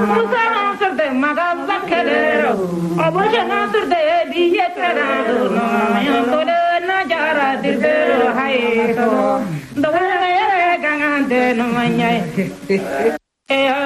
Musa de magaza kelero, obojana de dietera no, yo na jara de hai so, do gangan de no manyai.